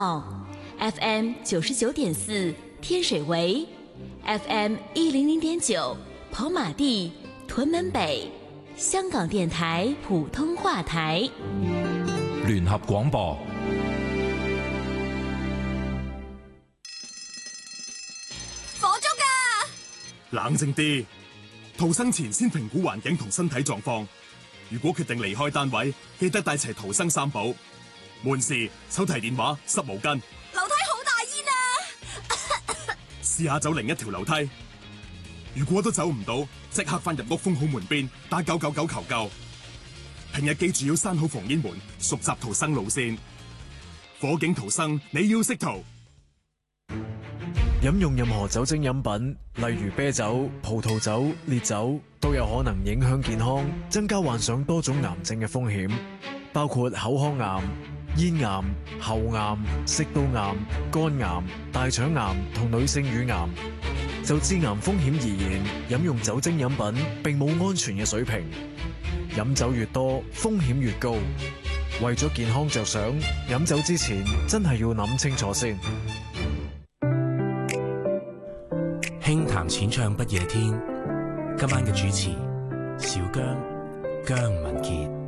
FM 99.4天水圍，FM 100.9跑馬地、屯門北，香港電台普通話台， 聯合廣播。 火燭啊！ 冷靜啲，逃生前先評估環境同身體狀況。如果決定離開單位，記得帶齊逃生三寶：門匙、手提電話、濕毛巾。 樓梯好大煙啊！ 試下走另一條樓梯。如果都走唔到，即刻翻入屋封好門邊，打999求救。平日記住要閂好防煙門，熟習逃生路線。火警逃生，你要識逃。 飲用任何酒精飲品，例如啤酒、葡萄酒、烈酒，都有可能影響健康，增加患上多種癌症嘅風險，包括口腔癌、咽癌、喉癌、食道癌、肝癌、大腸癌同女性乳癌。就致癌風險而言，飲用酒精飲品並冇安全嘅水平，飲酒越多，風險越高。為咗健康着想，飲酒之前真係要諗清楚先。 輕談淺唱不夜天，今晚嘅主持小姜、姜文傑。